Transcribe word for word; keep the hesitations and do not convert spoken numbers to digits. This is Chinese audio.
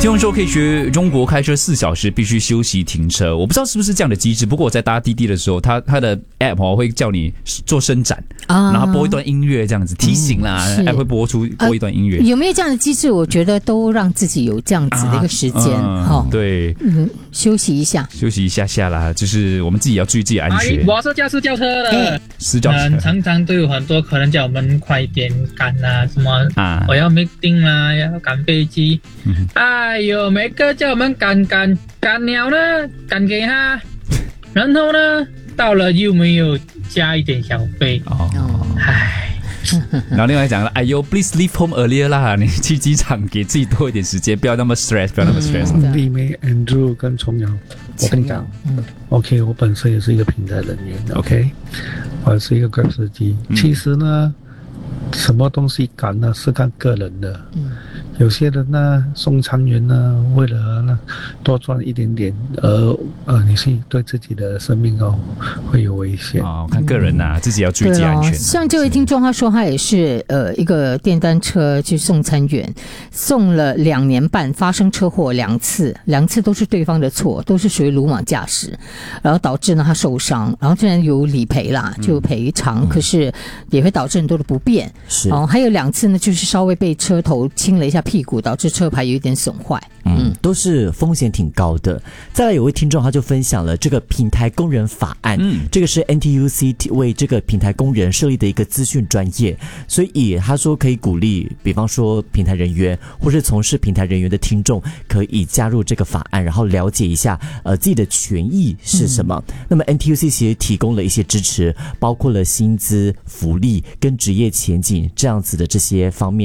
听众说可以学中国开车四小时必须休息停车，我不知道是不是这样的机制。不过我在搭滴滴的时候，它它的 app 哦会叫你做伸展，啊、然后播一段音乐这样子提醒啦、嗯、，app 会播出播一段音乐、 呃。有没有这样的机制？我觉得都让自己有这样子的一个时间，哈、 啊嗯，对， 嗯，休息一下， 休息一下下啦，就是我们自己要注意自己安全。 我是驾驶轿车的， 私教车、 嗯，常常都有很多客人叫我们快点赶啊，什么啊，我要 meeting 啦，要赶飞机，嗯、哎呦，每个叫我们赶赶赶鸟呢，赶给他，然后呢，到了又没有加一点小费，哦，唉。 然后另外讲了，哎呦 ，please leave home earlier 啦！你去机场给自己多一点时间，不要那么 stress， 不要那么 stress。 丽梅、Andrew 跟崇瑶，我跟你讲、嗯、，OK， 我本身也是一个平台人员 ，OK， 我是一个 Grab 司机、嗯。其实呢，什么东西赶呢是看个人的。嗯，有些人呢，送餐员呢，为了呢多赚一点点，而呃，你是对自己的生命哦会有危险哦。看个人呐、啊嗯，自己要注意自己安全、啊。 像这位听众他说，他也是呃一个电单车去送餐员，送了两年半，发生车祸两次，两次都是对方的错，都是属于鲁莽驾驶，然后导致呢他受伤，然后虽然有理赔啦，就赔偿、嗯，可是也会导致很多的不便。 是哦，还有两次呢，就是稍微被车头亲了一下屁股，导致车牌有一点损坏。 嗯，都是风险挺高的。再来有位听众他就分享了这个平台工人法案，嗯，这个是 N T U C 为这个平台工人设立的一个资讯专业，所以他说可以鼓励，比方说平台人员或是从事平台人员的听众可以加入这个法案，然后了解一下呃自己的权益是什么。嗯、那么 N T U C 其实提供了一些支持，包括了薪资、福利跟职业前景这样子的这些方面。